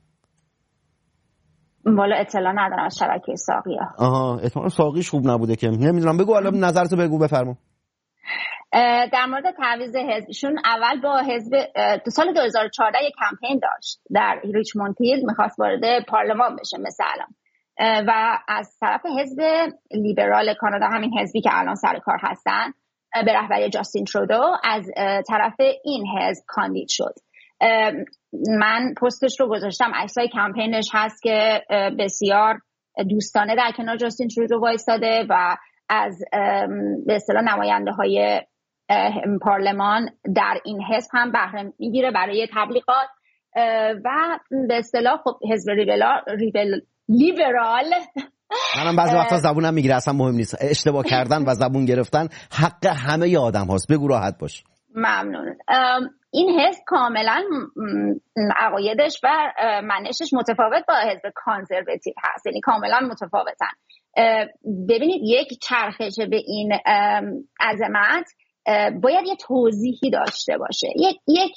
والا اطلاع ندارم از شبکه ساقی ها. آها احتمال ساقیش خوب نبوده که نمیدونم. بگو حالا نظرتو بگو، بفرما. در مورد تعویض حزبشون، اول با حزب تو سال دو هزار و چهارده یک کمپین داشت در ریچموند هیل، میخواست وارد پارلمان بشه مثلا، و از طرف حزب لیبرال کانادا، همین حزبی که الان سر کار هستن به رهبری جاستین ترودو، از طرف این حزب کاندید شد. من پستش رو گذاشتم، عکسای کمپینش هست که بسیار دوستانه در کنار جاستین ترودو وایستاده و از به اصطلاح نماینده های پارلمان در این حزب هم بهره میگیره برای تبلیغات و به اصطلاح خب حزب لیبرال لیبرال منم بعضی وقتا زبونم میگیره، اصلا مهم نیست. اشتباه کردن و زبون گرفتن حق همه آدم هاست. بگو راحت باش. ممنون. این حزب کاملا عقایدش و منشش متفاوت با حزب کانزرواتیو هست، یعنی کاملا متفاوتن. ببینید یک چرخش به این عظمت باید یه توضیحی داشته باشه، یک یک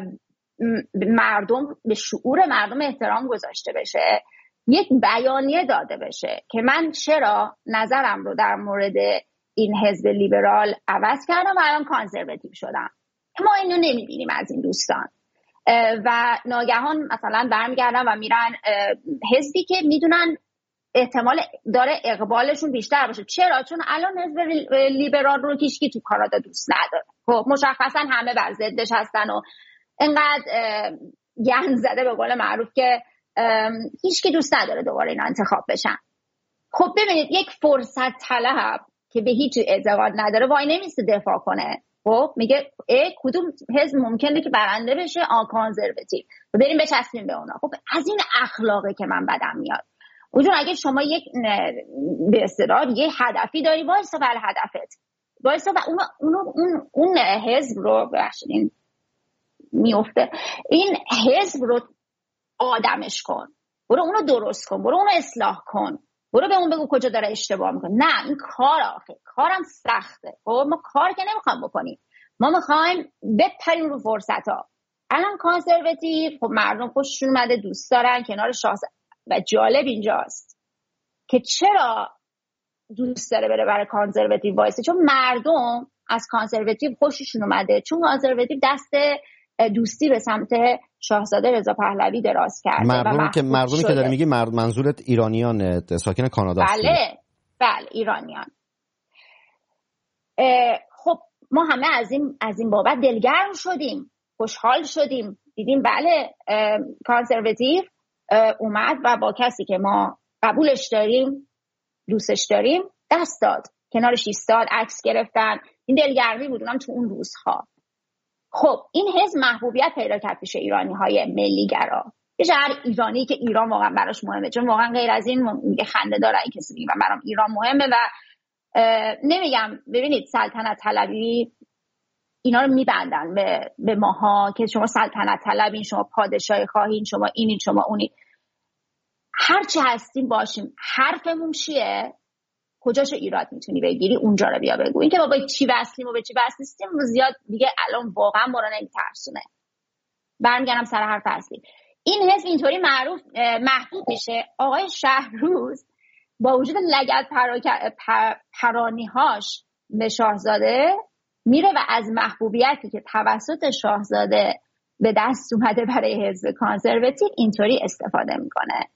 مردم به شعور مردم احترام گذاشته بشه، یک بیانیه داده بشه که من چرا نظرم رو در مورد این حزب لیبرال عوض کردم و الان کانزرواتیو شدم. ما اینو نمیبینیم از این دوستان و ناگهان مثلا برمیگردن و میرن حزبی که میدونن احتمال داره اقبالشون بیشتر باشه. چرا؟ چون الان حزب لیبرال رو هیچکی تو کانادا دوست نداره. خب مشخصا همه بر ضدش هستن و اینقدر گند زده به قول معروف که هیچکی دوست نداره دوباره اینا انتخاب بشن. خب ببینید یک فرصت طلب که به هیچ اعتقاد نداره وای نمیسته دفاع کنه. خب میگه ای کدوم حزب ممکنه که برنده بشه؟ آ کانزرواتیو، بریم بچسبیم به اونا. خب از این اخلاقه که من بدم میاد. اونجور اگه شما یک به اصطلاح یه هدفی داری وایسا بر هدفت، وایسا و اون اون اون, اون حزب رو ببخشید میفته این حزب رو آدمش کن، برو اونو درست کن، برو اونو اصلاح کن، برو به اون بگو کجا داره اشتباه میکنه. نه این کار آخه کارم سخته. خب ما کار که نمیخوام بکنیم، ما میخوایم بپریم رو فرصت ها. الان کانزرواتیو خب مردم خوششون اومده، دوست دارن کنار شاه. و جالب اینجاست که چرا دوست داره بره برای کانزرواتیو وایسه، چون مردم از کانزرواتیو خوششون اومده، چون کانزرواتیو دست دوستی به سمت شاهزاده رضا پهلوی دراز کرده. مردم که مردمی شده. که داری میگی مرد منظورت ایرانیان ساکن کانادا است؟ بله بله ایرانیان. خب ما همه از این از این بابت دلگرم شدیم، خوشحال شدیم، دیدیم بله کانزرواتیو اومد و با کسی که ما قبولش داریم، دوستش داریم، دست داد، کنارش ایستاد، عکس گرفتن. این دلگرمی بود اونم تو اون روزها. خب این حزب محبوبیت پیدا کرد پیش ایرانی‌های ملی‌گرا. یه هر ایرانی که ایران واقعا براش مهمه، چون واقعا غیر از این میگه خنده داره این کسی میگه برام ایران مهمه. و نمیگم ببینید سلطنت طلبی اینا رو میبندن به به ماها که شما سلطنت طلبین، شما پادشاهی خواهین، شما اینین، شما اونین. هر چی هستیم باشیم، حرفمون چیه؟ کجاشو ایراد میتونی بگیری اونجا رو بیا بگو. این که بابا چی وصلیم و به چی وصل نیستیم زیاد دیگه الان واقعا ما رو نمیترسونه. برمیگردم سر حرف اصلی. این حزب اینطوری معروف محبوب میشه. آقای شهروز با وجود لگد پرانی‌هاش به شاهزاده میره و از محبوبیتی که توسط شاهزاده به دست اومده برای حزب کانسرواتیو اینطوری استفاده میکنه.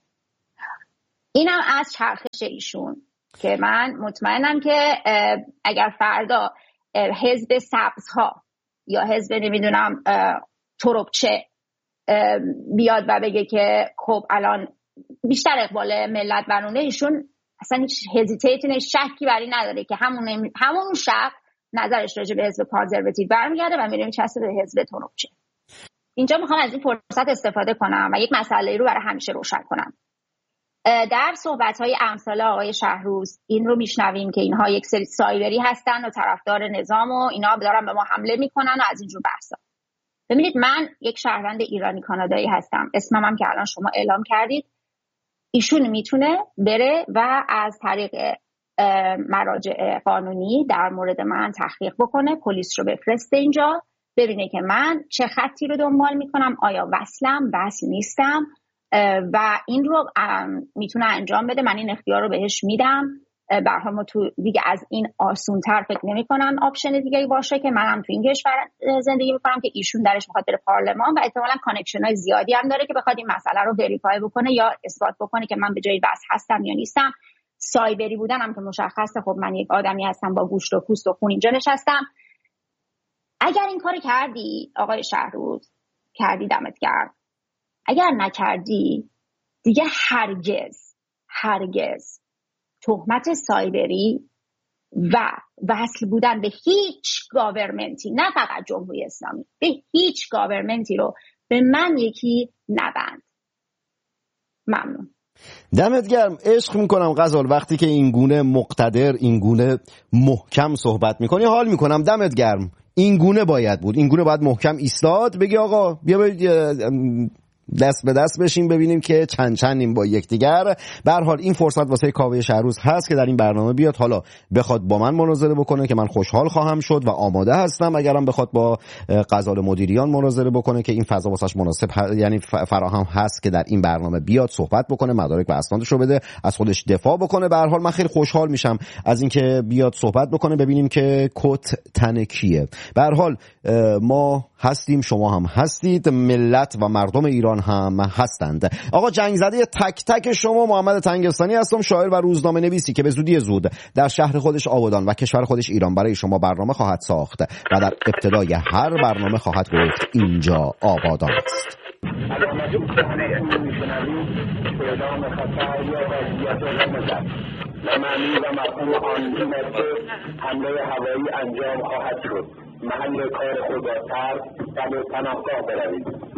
اینم از چرخش ایشون که من مطمئنم که اگر فردا حزب سبزها یا حزب نمیدونم تربچه بیاد و بگه که خب الان بیشتر اقبال ملت برونه، ایشون اصلا هیچ هزیتیتی شکی بر این نداره که همون همون شب نظرش راجع به حزب کانسرواتیو برمیگرده و میره میچسبه به حزب تربچه. اینجا میخوام از این فرصت استفاده کنم و یک مسئله رو برای همیشه روشن کنم. در صحبت‌های امثال آقای شهروز این رو میشنویم که اینها یک سری سایبری هستن و طرفدار نظام و اینا دارن به ما حمله میکنن و از اینجور بحثا. ببینید من یک شهروند ایرانی کانادایی هستم، اسمم هم که الان شما اعلام کردید. ایشون میتونه بره و از طریق مراجع قانونی در مورد من تحقیق بکنه، پلیس رو بفرسته اینجا ببینه که من چه خطی رو دنبال میکنم، آیا وصلم، وصل نیستم و این رو میتونه انجام بده. من این اختیار رو بهش میدم. به هر حال ما تو دیگه از این آسون‌تر فکر نمی‌کنم آپشن دیگه‌ای باشه که منم تو این کشور زندگی می‌کنم که ایشون درش می‌خواد بره پارلمان و احتمالاً کانکشن‌های زیادی هم داره که بخواد این مسئله رو وریفای بکنه یا اثبات بکنه که من به جای وصل هستم یا نیستم. سایبری بودنم که مشخصه، خب من یک آدمی هستم با گوشت و پوست و خون اینجا نشستم. اگر این کارو کردی آقای شهروز، کردی دمت گرم. اگر نکردی دیگه هرگز هرگز تهمت سایبری و وصل بودن به هیچ گاورمنتی، نه فقط جمهوری اسلامی، به هیچ گاورمنتی رو به من یکی نبند. ممنون. دمت گرم. عشق میکنم غزال وقتی که این گونه مقتدر، این گونه محکم صحبت میکنی، حال میکنم. دمت گرم. این گونه باید بود، این گونه باید محکم ایستاد، بگی آقا بیا دست به دست بشیم ببینیم که چند چندیم با یکدیگر. به هر حال این فرصت واسه کاوه شهروز هست که در این برنامه بیاد، حالا بخواد با من مناظره بکنه که من خوشحال خواهم شد و آماده هستم، اگرم بخواد با غزال مدیریان مناظره بکنه که این فضا واسش مناسب یعنی فراهم هست که در این برنامه بیاد صحبت بکنه، مدارک و اسنادش رو بده، از خودش دفاع بکنه. به هر حال من خیلی خوشحال میشم از اینکه بیاد صحبت بکنه، ببینیم که کت تن کیه. به هر حال ما هستیم، شما هم هستید، ملت و مردم ایران هم هستند. آقا جنگ زده تک تک شما محمد تنگستانی هستم، شاعر و روزنامه نویسی که به زودی زود در شهر خودش آبادان و کشور خودش ایران برای شما برنامه خواهد ساخت و در ابتدای هر برنامه خواهد گفت اینجا آبادان است. معنی و مفهوم آن این است که حمله هوایی انجام خواهد شد. محل کار خود را ترک و به پناهگاه بروید.